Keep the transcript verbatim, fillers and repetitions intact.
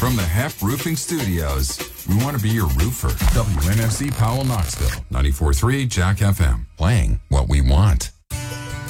From the Hef Roofing Studios, we want to be your roofer. W N F C Powell, Knoxville. ninety-four point three Jack F M. Playing what we want.